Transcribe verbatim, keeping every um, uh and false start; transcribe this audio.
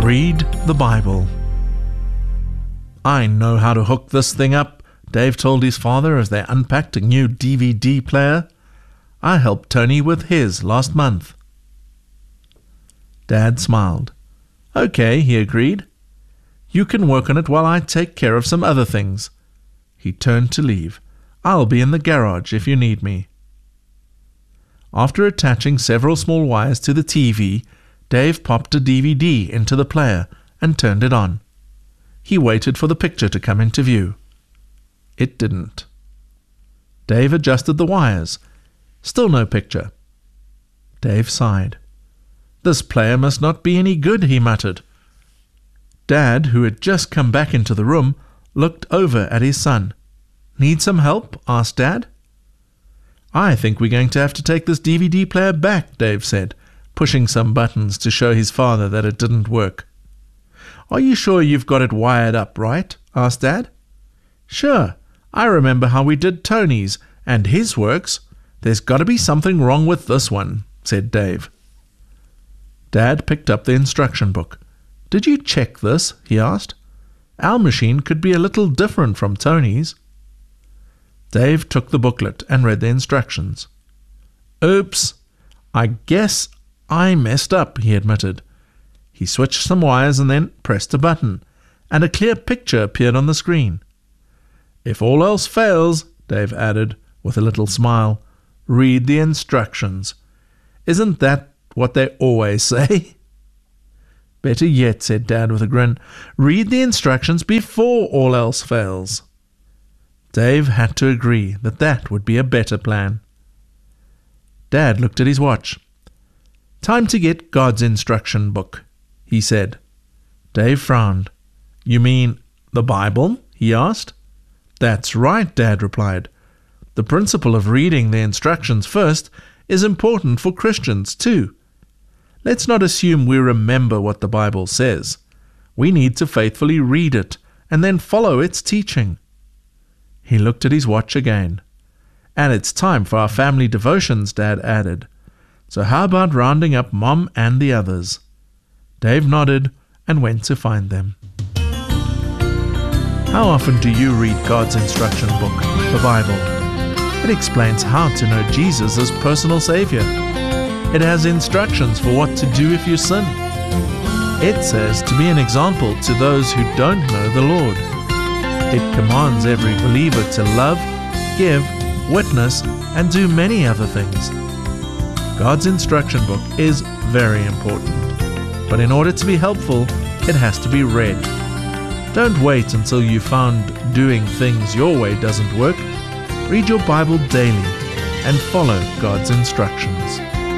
Read the Bible. "I know how to hook this thing up," Dave told his father as they unpacked a new D V D player. "I helped Tony with his last month." Dad smiled. "Okay," he agreed. "You can work on it while I take care of some other things." He turned to leave. "I'll be in the garage if you need me." After attaching several small wires to the T V, Dave popped a D V D into the player and turned it on. He waited for the picture to come into view. It didn't. Dave adjusted the wires. Still no picture. Dave sighed. "This player must not be any good," he muttered. Dad, who had just come back into the room, looked over at his son. "Need some help?" asked Dad. "I think we're going to have to take this D V D player back," Dave said, pushing some buttons to show his father that it didn't work. "Are you sure you've got it wired up right?" asked Dad. "Sure. I remember how we did Tony's, and his works. There's got to be something wrong with this one," said Dave. Dad picked up the instruction book. "Did you check this?" he asked. "Our machine could be a little different from Tony's." Dave took the booklet and read the instructions. "Oops, I guess I messed up," he admitted. He switched some wires and then pressed a button, and a clear picture appeared on the screen. "If all else fails," Dave added, with a little smile, "read the instructions. Isn't that what they always say?" "Better yet," said Dad with a grin, "read the instructions before all else fails." Dave had to agree that that would be a better plan. Dad looked at his watch. "Time to get God's instruction book," he said. Dave frowned. "You mean the Bible?" he asked. "That's right," Dad replied. "The principle of reading the instructions first is important for Christians too. Let's not assume we remember what the Bible says. We need to faithfully read it and then follow its teaching." He looked at his watch again. "And it's time for our family devotions," Dad added. "So how about rounding up Mom and the others?" Dave nodded and went to find them. How often do you read God's instruction book, the Bible? It explains how to know Jesus as personal Savior. It has instructions for what to do if you sin. It says to be an example to those who don't know the Lord. It commands every believer to love, give, witness, and do many other things. God's instruction book is very important, but in order to be helpful, it has to be read. Don't wait until you found doing things your way doesn't work. Read your Bible daily and follow God's instructions.